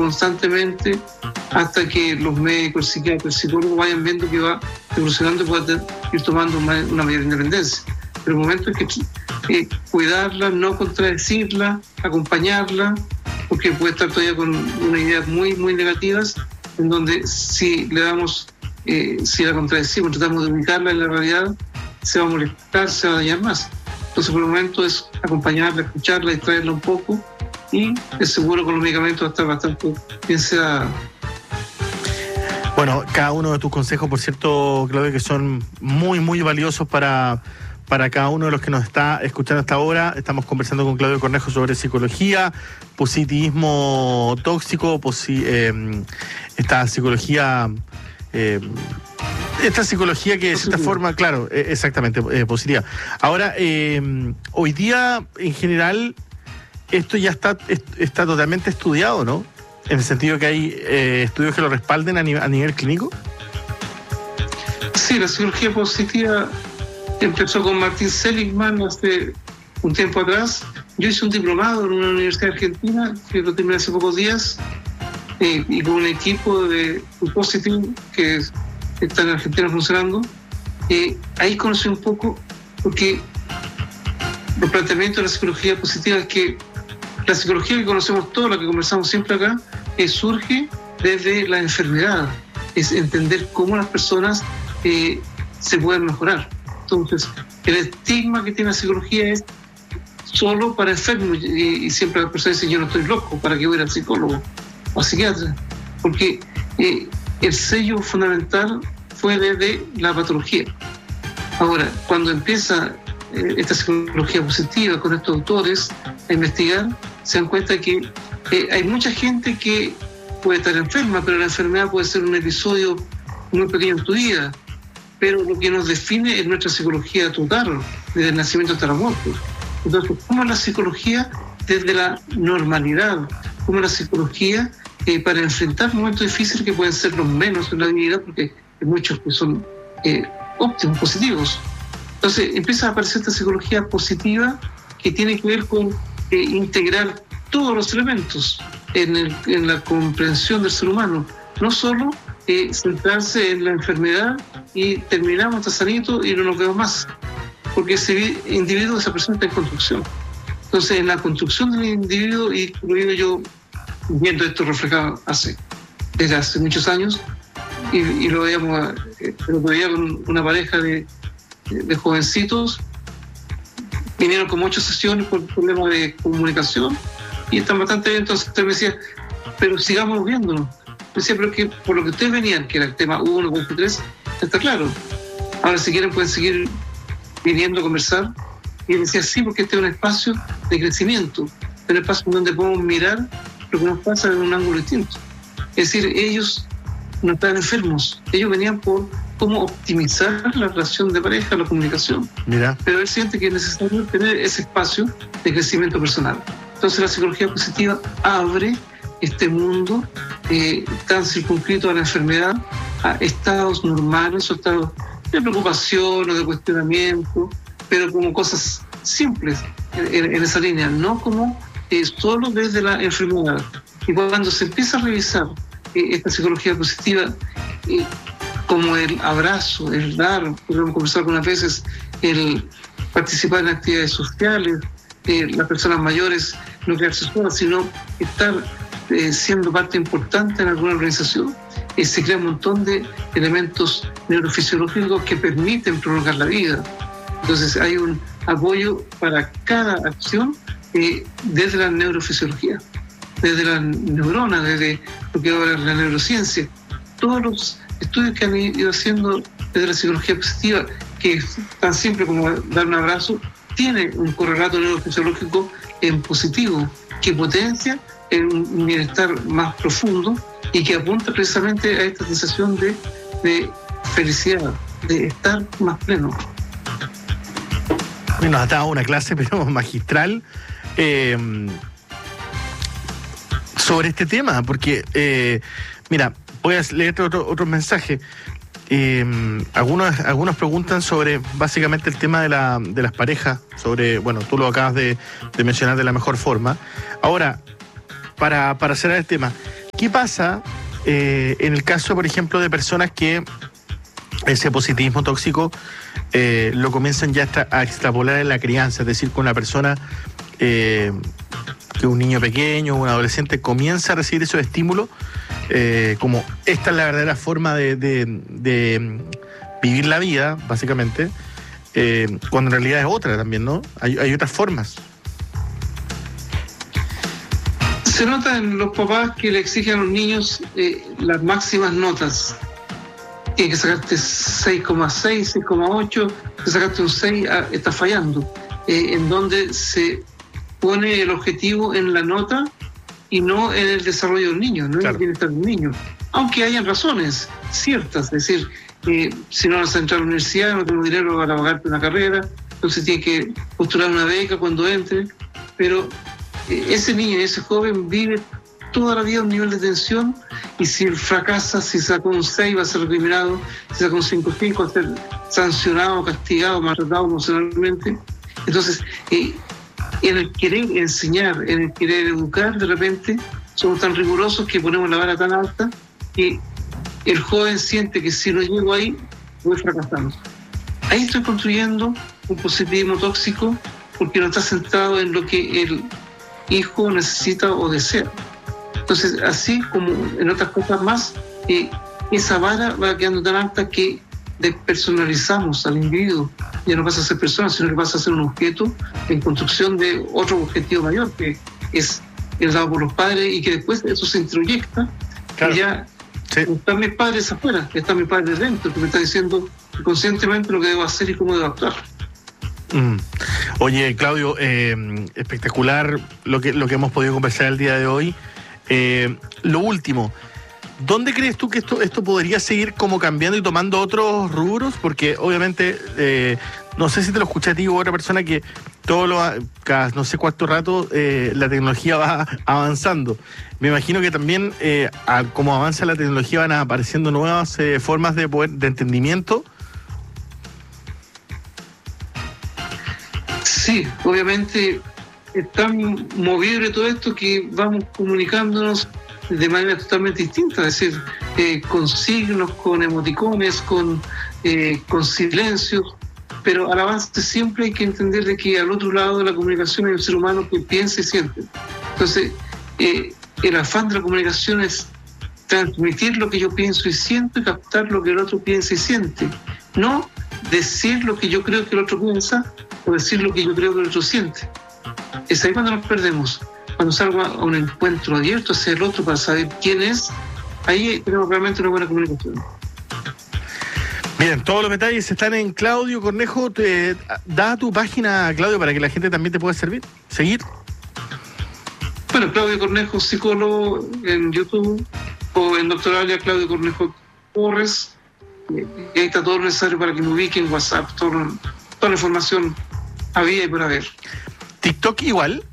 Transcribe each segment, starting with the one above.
constantemente hasta que los médicos, el psiquiatra, el psicólogo vayan viendo que va evolucionando y pueda ir tomando una mayor independencia. Pero el momento es que cuidarla, no contradecirla, acompañarla, porque puede estar todavía con unas ideas muy, muy negativas, en donde si le damos, si la contradecimos, tratamos de ubicarla en la realidad, se va a molestar, se va a dañar más. Entonces, por el momento es acompañarla, escucharla, distraerla un poco, y es seguro con los medicamentos va a estar bastante bien sedada. Bueno, cada uno de tus consejos, por cierto, Claudio, que son muy, muy valiosos para cada uno de los que nos está escuchando hasta ahora. Estamos conversando con Claudio Cornejo sobre psicología, positivismo tóxico, esta psicología que de cierta forma, claro, exactamente, positiva. Ahora, hoy día, en general, esto ya está totalmente estudiado, ¿no? En el sentido que hay estudios que lo respalden a nivel clínico. Sí, la psicología positiva empezó con Martin Seligman hace un tiempo atrás. Yo hice un diplomado en una universidad argentina, que lo terminé hace pocos días, y con un equipo de Positive que está en Argentina funcionando. Ahí conocí un poco, porque el planteamiento de la psicología positiva es que la psicología que conocemos todos, la que conversamos siempre acá, surge desde la enfermedad, es entender cómo las personas se pueden mejorar. Entonces, el estigma que tiene la psicología es solo para enfermos, y siempre las personas dicen: yo no estoy loco, ¿para qué voy a ir al psicólogo o al psiquiatra? Porque el sello fundamental fue desde la patología. Ahora, cuando empieza esta psicología positiva con estos autores a investigar, se dan cuenta que hay mucha gente que puede estar enferma, pero la enfermedad puede ser un episodio muy pequeño en tu vida. Pero lo que nos define es nuestra psicología total, desde el nacimiento hasta la muerte. Entonces, ¿cómo es la psicología desde la normalidad? ¿Cómo es la psicología para enfrentar momentos difíciles que pueden ser los menos en la vida, porque hay muchos que son óptimos, positivos? Entonces, empieza a aparecer esta psicología positiva que tiene que ver con integrar todos los elementos en la comprensión del ser humano, no solo centrarse en la enfermedad y terminamos, está sanito y no nos vemos más, porque ese individuo, esa persona está en construcción. Entonces, en la construcción del individuo, y lo digo yo viendo esto reflejado desde hace muchos años, y lo veíamos con una pareja de jovencitos, vinieron con 8 sesiones por problemas de comunicación y están bastante bien. Entonces usted me decía: pero sigamos viéndonos. Me decía: pero que por lo que ustedes venían, que era el tema 1, 2 y 3, está claro. Ahora, si quieren, pueden seguir viniendo a conversar. Y él decía: sí, porque este es un espacio de crecimiento, un espacio donde podemos mirar lo que nos pasa en un ángulo distinto. Es decir, ellos no estaban enfermos, ellos venían por cómo optimizar la relación de pareja, la comunicación. Mira. Pero él siente que es necesario tener ese espacio de crecimiento personal. Entonces, la psicología positiva abre este mundo tan circunscrito a la enfermedad, a estados normales o estados de preocupación o de cuestionamiento, pero como cosas simples en esa línea, no como solo desde la enfermedad. Y cuando se empieza a revisar esta psicología positiva, como el abrazo, el dar, podemos conversar algunas veces, el participar en actividades sociales, las personas mayores no quedarse solas, sino estar siendo parte importante en alguna organización, se crea un montón de elementos neurofisiológicos que permiten prolongar la vida. Entonces hay un apoyo para cada acción desde la neurofisiología, desde la neurona, desde lo que ahora es la neurociencia. Todos los estudios que han ido haciendo desde la psicología positiva, que es tan simple como dar un abrazo, tiene un correlato neurofisiológico en positivo, que potencia un bienestar más profundo y que apunta precisamente a esta sensación de felicidad, de estar más pleno. Nos ha dado una clase, pero magistral, sobre este tema, porque, mira, voy a leerte otro mensaje. Algunos preguntan sobre básicamente el tema de las parejas, sobre, bueno, tú lo acabas de mencionar de la mejor forma. Ahora, para cerrar el tema, ¿qué pasa en el caso, por ejemplo, de personas que ese positivismo tóxico lo comienzan ya a extrapolar en la crianza? Es decir, con una persona que un niño pequeño, un adolescente comienza a recibir esos estímulos, como esta es la verdadera forma de vivir la vida, básicamente, cuando en realidad es otra también, ¿no? Hay otras formas. Se nota en los papás que le exigen a los niños las máximas notas. Tienes que sacarte 6,6, 6,8, si sacaste un 6, estás fallando. En donde se pone el objetivo en la nota y no en el desarrollo del niño, no en el bienestar del niño. Aunque hayan razones ciertas, es decir, si no vas a entrar a la universidad, no tengo dinero para pagarte una carrera, entonces tienes que postular una beca cuando entre, pero ese niño, ese joven vive toda la vida a un nivel de tensión, y si él fracasa, si sacó un 6 va a ser recriminado, si sacó un 5,5 va a ser sancionado, castigado, maltratado emocionalmente. Entonces, en el querer enseñar, en el querer educar, de repente somos tan rigurosos que ponemos la vara tan alta que el joven siente que si no llego ahí, voy fracasando. Ahí estoy construyendo un positivismo tóxico porque no está centrado en lo que el hijo necesita o desea. Entonces, así como en otras cosas más, esa vara va quedando tan alta que despersonalizamos al individuo. Ya no pasa a ser persona, sino que pasa a ser un objeto en construcción de otro objetivo mayor, que es el dado por los padres, y que después eso se introyecta. Claro. Y ya están mis padres afuera, están mis padres dentro, que me está diciendo conscientemente lo que debo hacer y cómo debo actuar. Oye, Claudio, espectacular lo que hemos podido conversar el día de hoy. Lo último, ¿dónde crees tú que esto podría seguir como cambiando y tomando otros rubros? Porque obviamente, no sé si te lo escuché a ti o a otra persona, que cada no sé cuánto rato la tecnología va avanzando. Me imagino que también, como avanza la tecnología, van apareciendo nuevas formas de entendimiento. Sí, obviamente es tan movible todo esto que vamos comunicándonos de manera totalmente distinta, es decir, con signos, con emoticones, con silencios, pero al avance siempre hay que entender de que al otro lado de la comunicación hay un ser humano que piensa y siente. Entonces, el afán de la comunicación es transmitir lo que yo pienso y siento y captar lo que el otro piensa y siente, no decir lo que yo creo que el otro piensa o decir lo que yo creo que el otro siente. Es ahí cuando nos perdemos. Cuando salgo a un encuentro abierto hacia el otro para saber quién es, ahí tenemos realmente una buena comunicación. Bien, todos los detalles están en Claudio Cornejo. Te da tu página, Claudio, para que la gente también te pueda seguir. Bueno, Claudio Cornejo, psicólogo, en YouTube, o en Doctoralia Claudio Cornejo Torres. Y ahí está todo lo necesario para que me ubiquen, WhatsApp, toda la información había y por haber. ¿TikTok igual?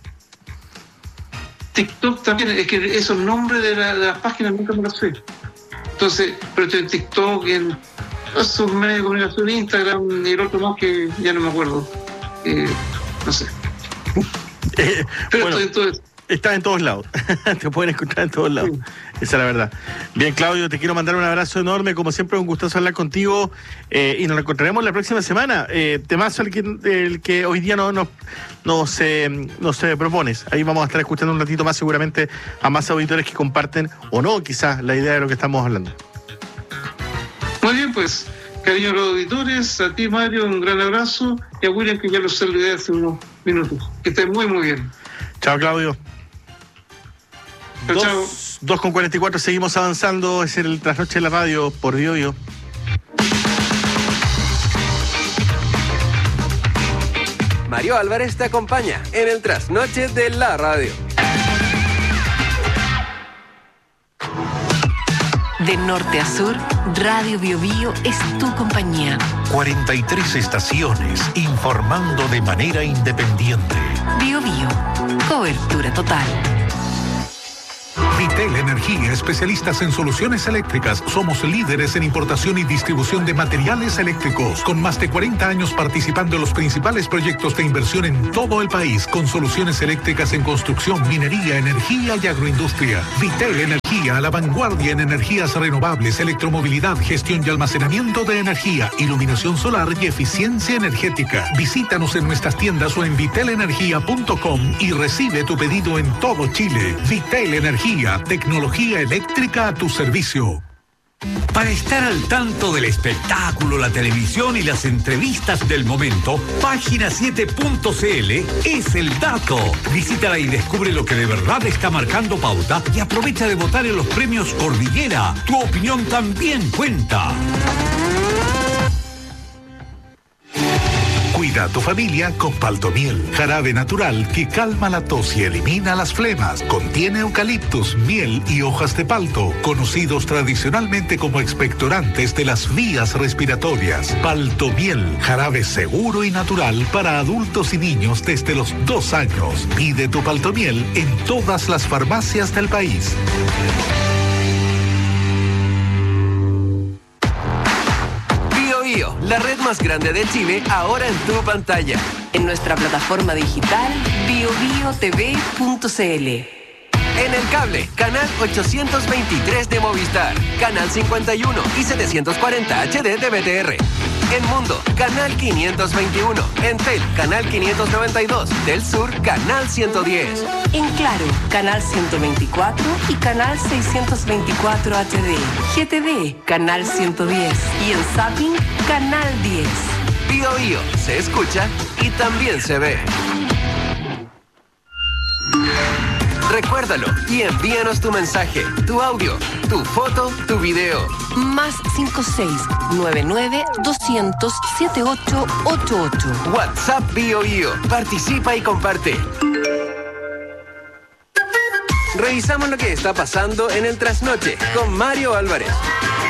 TikTok también, es que esos nombres de las páginas nunca me los sé. Entonces, pero estoy en TikTok, en esos medios de comunicación, Instagram y el otro más que ya no me acuerdo. No sé. Pero bueno, estoy en todo eso. Estás en todos lados. Te pueden escuchar en todos lados. Sí. Esa es la verdad. Bien, Claudio, te quiero mandar un abrazo enorme. Como siempre, un gustazo hablar contigo. Y nos encontraremos la próxima semana. Temazo el que hoy día nos propones. Ahí vamos a estar escuchando un ratito más, seguramente, a más auditores que comparten, o no, quizás, la idea de lo que estamos hablando. Muy bien, pues, cariño a los auditores, a ti, Mario, un gran abrazo. Y a William, que ya lo saludé hace unos minutos. Que esté muy, muy bien. Chao, Claudio. 2:44, seguimos avanzando. Es el Trasnoche de la Radio por BioBio. Mario Álvarez te acompaña en el Trasnoche de la Radio. De norte a sur, Radio BioBio es tu compañía. 43 estaciones informando de manera independiente. BioBio, cobertura total. Vitel Energía, especialistas en soluciones eléctricas. Somos líderes en importación y distribución de materiales eléctricos, con más de 40 años participando en los principales proyectos de inversión en todo el país, con soluciones eléctricas en construcción, minería, energía y agroindustria. Vitel Energía, a la vanguardia en energías renovables, electromovilidad, gestión y almacenamiento de energía, iluminación solar y eficiencia energética. Visítanos en nuestras tiendas o en vitelenergia.com y recibe tu pedido en todo Chile. Vitel Energía, tecnología eléctrica a tu servicio. Para estar al tanto del espectáculo, la televisión y las entrevistas del momento, página7.cl es el dato. Visítala y descubre lo que de verdad está marcando pauta y aprovecha de votar en los premios Cordillera. Tu opinión también cuenta. Cuida a tu familia con Paltomiel, jarabe natural que calma la tos y elimina las flemas. Contiene eucaliptus, miel y hojas de palto, conocidos tradicionalmente como expectorantes de las vías respiratorias. Paltomiel, jarabe seguro y natural para adultos y niños desde los 2 años. Pide tu Paltomiel en todas las farmacias del país. La red más grande de Chile, ahora en tu pantalla. En nuestra plataforma digital biobiotv.cl. En el cable, canal 823 de Movistar, canal 51 y 740 HD de BTR. En Mundo, canal 521. En Tel, canal 592. Del Sur, canal 110. En Claro, canal 124 y canal 624 HD. GTV, canal 110. Y en Zapping, canal 10. Bio Bio, se escucha y también se ve. Recuérdalo y envíanos tu mensaje, tu audio, tu foto, tu video. Más 56-99-200-7888. WhatsApp Bio Bio. Participa y comparte. Revisamos lo que está pasando en el trasnoche con Mario Álvarez.